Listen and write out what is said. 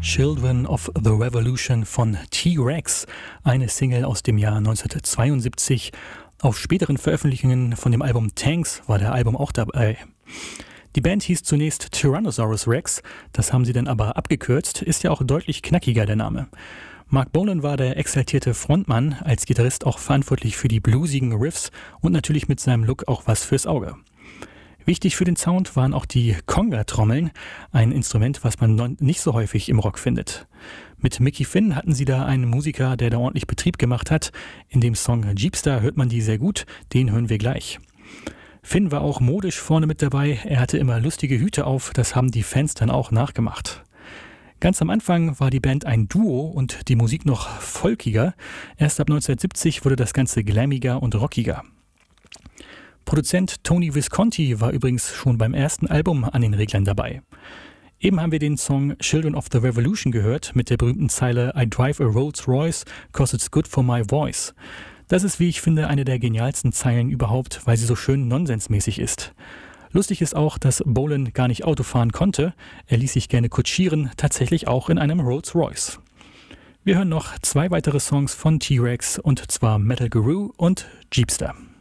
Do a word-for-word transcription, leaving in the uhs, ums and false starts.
Children of the Revolution von T-Rex, eine Single aus dem Jahr neunzehnhundertzweiundsiebzig. Auf späteren Veröffentlichungen von dem Album Tanks war der Album auch dabei. Die Band hieß zunächst Tyrannosaurus Rex, das haben sie dann aber abgekürzt, ist ja auch deutlich knackiger der Name. Mark Bolan war der exaltierte Frontmann, als Gitarrist auch verantwortlich für die bluesigen Riffs und natürlich mit seinem Look auch was fürs Auge. Wichtig für den Sound waren auch die Conga-Trommeln, ein Instrument, was man nicht so häufig im Rock findet. Mit Mickey Finn hatten sie da einen Musiker, der da ordentlich Betrieb gemacht hat. In dem Song Jeepster hört man die sehr gut, den hören wir gleich. Finn war auch modisch vorne mit dabei, er hatte immer lustige Hüte auf, das haben die Fans dann auch nachgemacht. Ganz am Anfang war die Band ein Duo und die Musik noch folkiger. Erst ab neunzehnhundertsiebzig wurde das Ganze glammiger und rockiger. Produzent Tony Visconti war übrigens schon beim ersten Album an den Reglern dabei. Eben haben wir den Song Children of the Revolution gehört mit der berühmten Zeile I drive a Rolls Royce, cause it's good for my voice. Das ist, wie ich finde, eine der genialsten Zeilen überhaupt, weil sie so schön nonsensmäßig ist. Lustig ist auch, dass Bolan gar nicht Auto fahren konnte. Er ließ sich gerne kutschieren, tatsächlich auch in einem Rolls Royce. Wir hören noch zwei weitere Songs von T-Rex, und zwar Metal Guru und Jeepster.